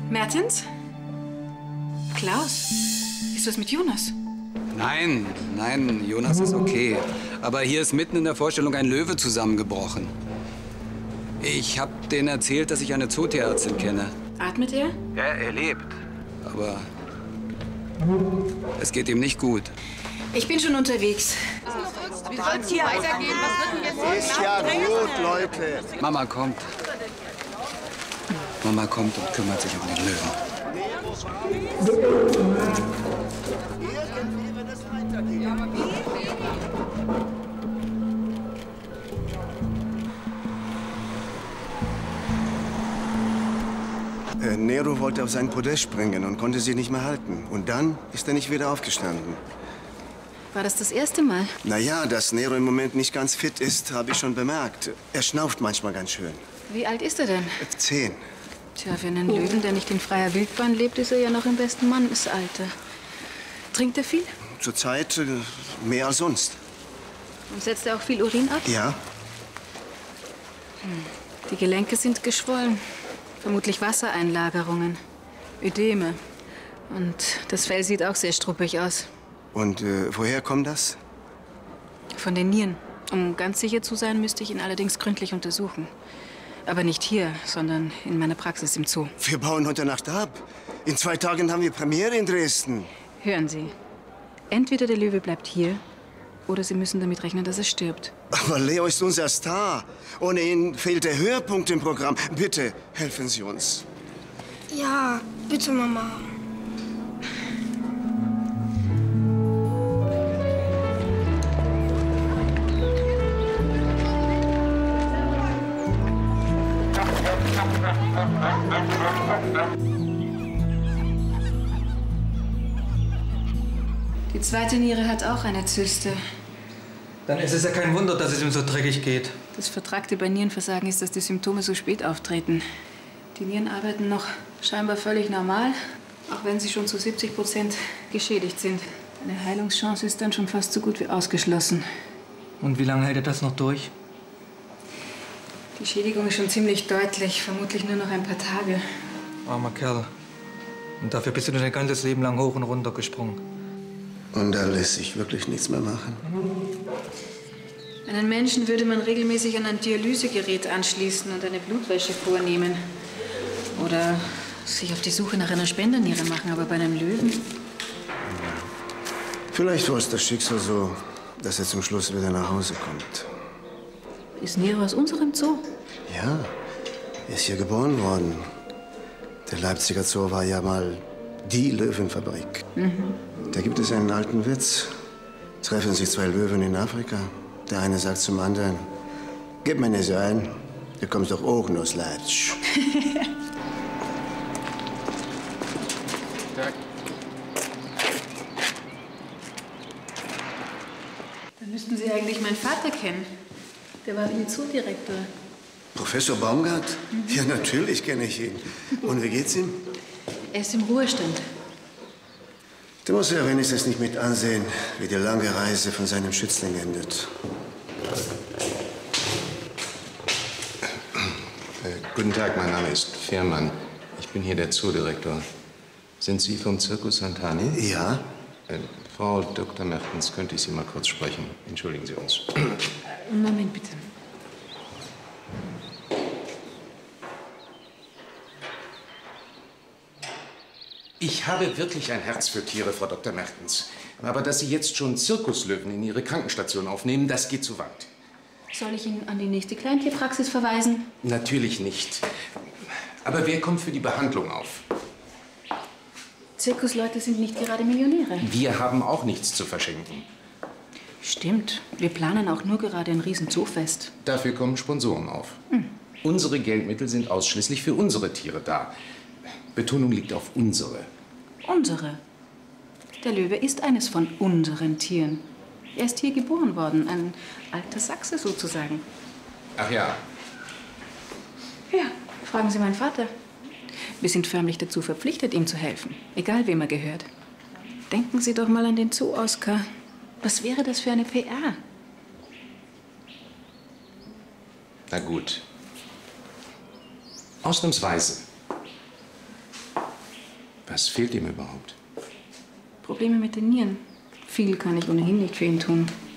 Mertens? Klaus? Ist was mit Jonas? Nein, nein, Jonas ist okay. Aber hier ist mitten in der Vorstellung ein Löwe zusammengebrochen. Ich habe denen erzählt, dass ich eine Zootierärztin kenne. Atmet er? Ja, er lebt. Aber es geht ihm nicht gut. Ich bin schon unterwegs. Wie soll es hier weitergehen? Was wird denn jetzt? Ist ja gut, Leute. Mama kommt. Mama kommt und kümmert sich um den Löwen. Nero wollte auf sein Podest springen und konnte sich nicht mehr halten. Und dann ist er nicht wieder aufgestanden. War das das erste Mal? Naja, dass Nero im Moment nicht ganz fit ist, habe ich schon bemerkt. Er schnauft manchmal ganz schön. Wie alt ist er denn? 10. Tja, für einen Löwen, der nicht in freier Wildbahn lebt, ist er ja noch im besten Mannesalter. Trinkt er viel? Zurzeit mehr als sonst. Und setzt er auch viel Urin ab? Ja. Die Gelenke sind geschwollen. Vermutlich Wassereinlagerungen. Ödeme. Und das Fell sieht auch sehr struppig aus. Und woher kommt das? Von den Nieren. Um ganz sicher zu sein, müsste ich ihn allerdings gründlich untersuchen. Aber nicht hier, sondern in meiner Praxis im Zoo. Wir bauen heute Nacht ab. In 2 Tagen haben wir Premiere in Dresden. Hören Sie, entweder der Löwe bleibt hier, oder Sie müssen damit rechnen, dass er stirbt. Aber Leo ist unser Star. Ohne ihn fehlt der Höhepunkt im Programm. Bitte, helfen Sie uns. Ja, bitte, Mama. Die zweite Niere hat auch eine Zyste. Dann ist es ja kein Wunder, dass es ihm so dreckig geht. Das Vertragte bei Nierenversagen ist, dass die Symptome so spät auftreten. Die Nieren arbeiten noch scheinbar völlig normal, auch wenn sie schon zu 70% geschädigt sind. Eine Heilungschance ist dann schon fast so gut wie ausgeschlossen. Und wie lange hält er das noch durch? Die Schädigung ist schon ziemlich deutlich, vermutlich nur noch ein paar Tage. Armer Kerl. Und dafür bist du dein ganzes Leben lang hoch und runter gesprungen. Und da lässt sich wirklich nichts mehr machen. Einen Menschen würde man regelmäßig an ein Dialysegerät anschließen und eine Blutwäsche vornehmen. Oder sich auf die Suche nach einer Spenderniere machen, aber bei einem Löwen? Vielleicht war es das Schicksal so, dass er zum Schluss wieder nach Hause kommt. Ist Nero aus unserem Zoo? Ja, er ist hier geboren worden. Der Leipziger Zoo war ja mal die Löwenfabrik. Da gibt es einen alten Witz. Treffen sich 2 Löwen in Afrika. Der eine sagt zum anderen, gib mir nicht so ein, du kommst doch auch nur aus Leipzig. Dann müssten Sie eigentlich meinen Vater kennen. Der war Ihr Zoodirektor. Professor Baumgart? Ja, natürlich kenne ich ihn. Und wie geht's ihm? Er ist im Ruhestand. Du musst ja wenigstens nicht mit ansehen, wie die lange Reise von seinem Schützling endet. Guten Tag, mein Name ist Fehrmann. Ich bin hier der Zoodirektor. Sind Sie vom Zirkus Santani? Ja. Frau Dr. Mertens, könnte ich Sie mal kurz sprechen? Entschuldigen Sie uns. Moment, bitte. Ich habe wirklich ein Herz für Tiere, Frau Dr. Mertens. Aber dass Sie jetzt schon Zirkuslöwen in Ihre Krankenstation aufnehmen, das geht zu weit. Soll ich ihn an die nächste Kleintierpraxis verweisen? Natürlich nicht. Aber wer kommt für die Behandlung auf? Zirkusleute sind nicht gerade Millionäre. Wir haben auch nichts zu verschenken. Stimmt. Wir planen auch nur gerade ein Riesenzoofest. Dafür kommen Sponsoren auf. Unsere Geldmittel sind ausschließlich für unsere Tiere da. Betonung liegt auf unsere. Unsere? Der Löwe ist eines von unseren Tieren. Er ist hier geboren worden, ein alter Sachse sozusagen. Ach ja. Ja, fragen Sie meinen Vater. Wir sind förmlich dazu verpflichtet, ihm zu helfen, egal wem er gehört. Denken Sie doch mal an den Zoo, Oskar. Was wäre das für eine PR? Na gut. Ausnahmsweise. Was fehlt ihm überhaupt? Probleme mit den Nieren. Viel kann ich ohnehin nicht für ihn tun.